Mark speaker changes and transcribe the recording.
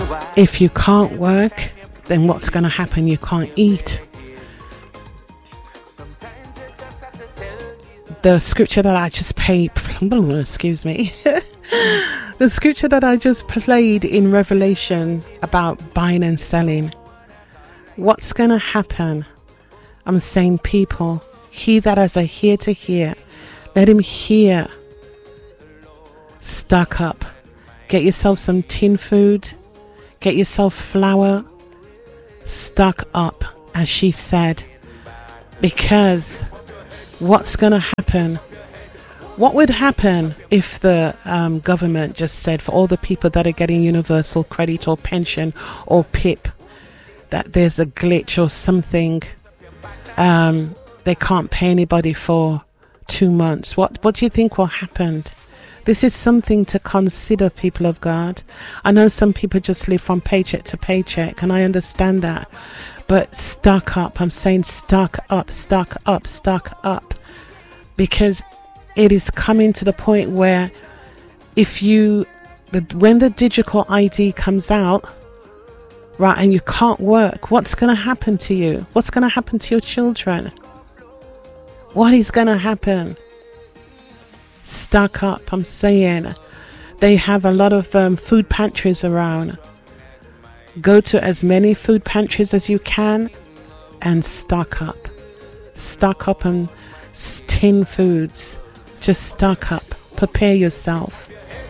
Speaker 1: If you can't work, then what's going to happen? You can't eat. The scripture that I just played, excuse me, the scripture that I just played in Revelation about buying and selling. What's going to happen? I'm saying, people, he that has a ear to hear, let him hear. Stock up. Get yourself some tin food. Get yourself flour. Stock up, as she said. Because what's going to happen? What would happen if the government just said for all the people that are getting universal credit or pension or PIP that there's a glitch or something, they can't pay anybody for 2 months? What do you think will happen? This is something to consider, people of God. I know some people just live from paycheck to paycheck, and I understand that. But stock up. I'm saying stock up, stock up, stock up. Because it is coming to the point where when the digital ID comes out, right, and you can't work, what's going to happen to you? What's going to happen to your children? What is going to happen? Stock up. I'm saying they have a lot of food pantries around. Go to as many food pantries as you can and stock up. Stock up on tin foods. Just stock up. Prepare yourself.